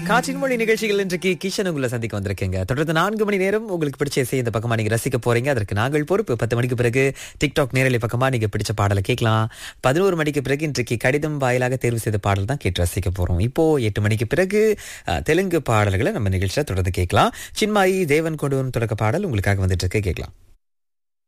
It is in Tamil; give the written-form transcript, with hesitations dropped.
காற்றின் மொழி நிகழ்ச்சிகள் இன்றைக்கு கிஷன் உங்களை சந்திக்க வந்திருக்கீங்க. தொடர்ந்து 4 மணி நேரம் உங்களுக்கு பிடிச்ச இசை இந்த பக்கமா நீங்க ரசிக்க போறீங்க. அதற்கு நாங்கள் பொறுப்பு. 10 மணிக்கு பிறகு டிக்டாக் நேரலை பக்கமா நீங்க பிடிச்ச பாடலை கேட்கலாம். 11 மணிக்கு பிறகு இன்றைக்கு கடிதம் வாயிலாக தேர்வு செய்த பாடல் தான் கேட்டு ரசிக்க போறோம். இப்போ 8 மணிக்கு பிறகு தெலுங்கு பாடல்களை நம்ம நிகழ்ச்சியில தொடர்ந்து கேட்கலாம். சின்மாயி தேவன் கொண்டு வரும் தொடக்க பாடல் உங்களுக்காக வந்துட்டு இருக்கு, கேட்கலாம்.